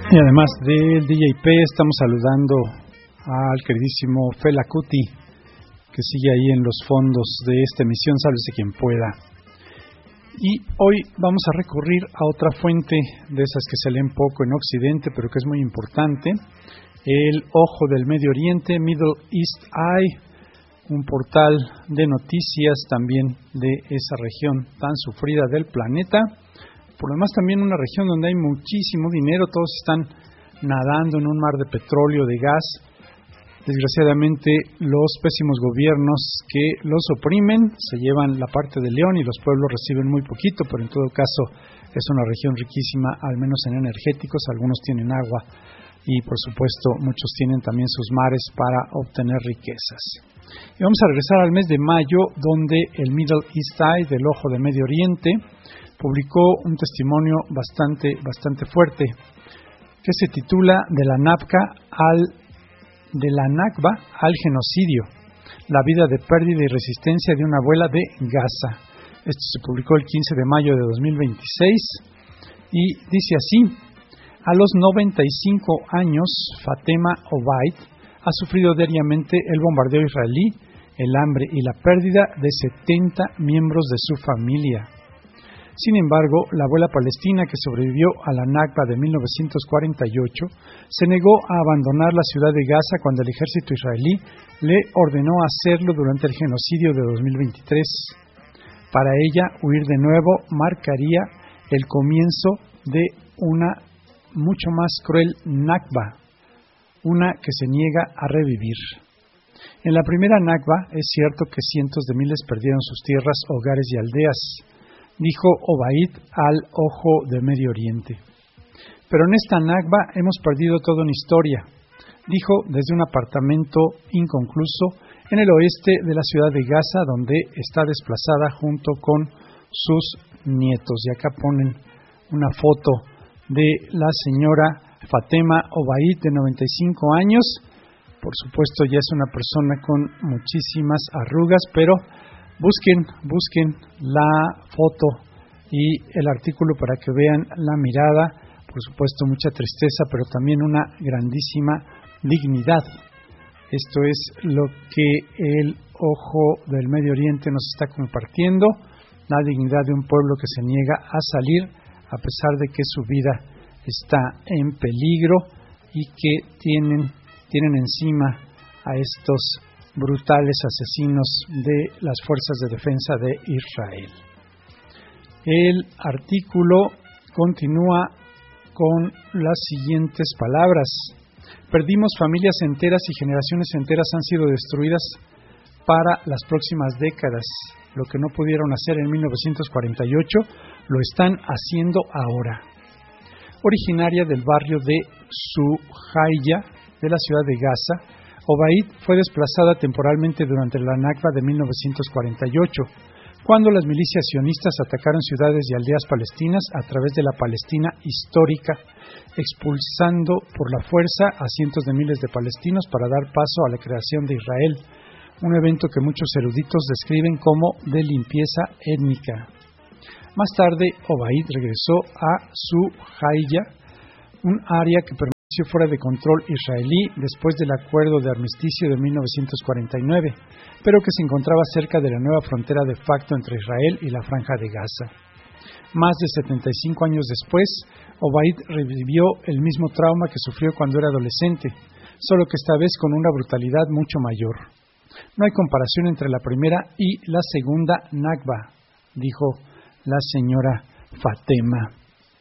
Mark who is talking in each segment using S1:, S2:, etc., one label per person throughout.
S1: Y además del DJP estamos saludando al queridísimo Fela Kuti, que sigue ahí en los fondos de esta emisión, sálvese quien pueda. Y hoy vamos a recurrir a otra fuente de esas que se leen poco en Occidente, pero que es muy importante, el Ojo del Medio Oriente, Middle East Eye, un portal de noticias también de esa región tan sufrida del planeta. Por lo demás, también una región donde hay muchísimo dinero, todos están nadando en un mar de petróleo, de gas. Desgraciadamente, los pésimos gobiernos que los oprimen se llevan la parte de León y los pueblos reciben muy poquito, pero en todo caso es una región riquísima, al menos en energéticos. Algunos tienen agua y, por supuesto, muchos tienen también sus mares para obtener riquezas. Y vamos a regresar al mes de mayo, donde el Middle East Eye, del Ojo de Medio Oriente, publicó un testimonio bastante fuerte que se titula De la Nakba al genocidio, la vida de pérdida y resistencia de una abuela de Gaza. Esto se publicó el 15 de mayo de 2026 y dice así: a los 95 años, Fatema Obaid ha sufrido diariamente el bombardeo israelí, el hambre y la pérdida de 70 miembros de su familia. Sin embargo, la abuela palestina que sobrevivió a la Nakba de 1948 se negó a abandonar la ciudad de Gaza cuando el ejército israelí le ordenó hacerlo durante el genocidio de 2023. Para ella, huir de nuevo marcaría el comienzo de una mucho más cruel Nakba, una que se niega a revivir. En la primera Nakba es cierto que cientos de miles perdieron sus tierras, hogares y aldeas, dijo Obaid al Ojo de Medio Oriente. Pero en esta Nakba hemos perdido toda una historia, dijo desde un apartamento inconcluso en el oeste de la ciudad de Gaza, donde está desplazada junto con sus nietos. Y acá ponen una foto de la señora Fatema Obaid, de 95 años. Por supuesto, ya es una persona con muchísimas arrugas, pero busquen la foto y el artículo para que vean la mirada. Por supuesto, mucha tristeza, pero también una grandísima dignidad. Esto es lo que el Ojo del Medio Oriente nos está compartiendo, la dignidad de un pueblo que se niega a salir a pesar de que su vida está en peligro y que tienen encima a estos brutales asesinos de las fuerzas de defensa de Israel. El artículo continúa con las siguientes palabras: perdimos familias enteras y generaciones enteras han sido destruidas para las próximas décadas. Lo que no pudieron hacer en 1948 lo están haciendo ahora. Originaria del barrio de Suhaya de la ciudad de Gaza, Obaid fue desplazada temporalmente durante la Nakba de 1948, cuando las milicias sionistas atacaron ciudades y aldeas palestinas a través de la Palestina histórica, expulsando por la fuerza a cientos de miles de palestinos para dar paso a la creación de Israel, un evento que muchos eruditos describen como de limpieza étnica. Más tarde, Obaid regresó a Suhaya, un área que permaneció fuera de control israelí después del acuerdo de armisticio de 1949, pero que se encontraba cerca de la nueva frontera de facto entre Israel y la Franja de Gaza. Más de 75 años después, Obaid revivió el mismo trauma que sufrió cuando era adolescente, solo que esta vez con una brutalidad mucho mayor. No hay comparación entre la primera y la segunda Nakba, dijo la señora Fatema.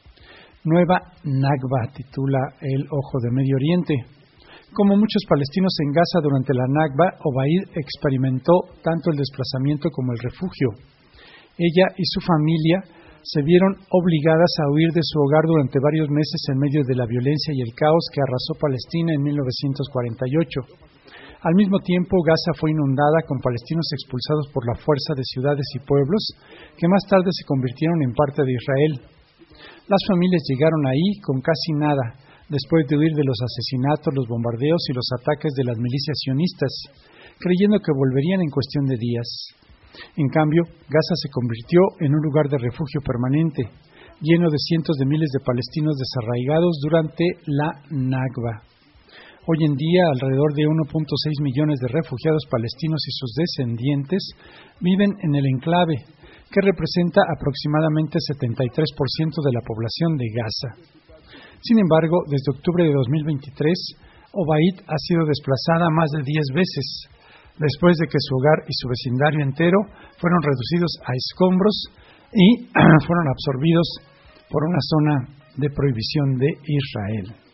S1: Nueva Nakba, titula el Ojo de Medio Oriente. Como muchos palestinos en Gaza durante la Nakba, Obaid experimentó tanto el desplazamiento como el refugio. Ella y su familia se vieron obligadas a huir de su hogar durante varios meses en medio de la violencia y el caos que arrasó Palestina en 1948. Al mismo tiempo, Gaza fue inundada con palestinos expulsados por la fuerza de ciudades y pueblos que más tarde se convirtieron en parte de Israel. Las familias llegaron ahí con casi nada, después de huir de los asesinatos, los bombardeos y los ataques de las milicias sionistas, creyendo que volverían en cuestión de días. En cambio, Gaza se convirtió en un lugar de refugio permanente. lleno de cientos de miles de palestinos desarraigados durante la Nakba. Hoy en día, alrededor de 1.6 millones de refugiados palestinos y sus descendientes viven en el enclave, que representa aproximadamente 73% de la población de Gaza. Sin embargo, desde octubre de 2023, Obaid ha sido desplazada más de 10 veces, después de que su hogar y su vecindario entero fueron reducidos a escombros y fueron absorbidos por una zona de prohibición de Israel.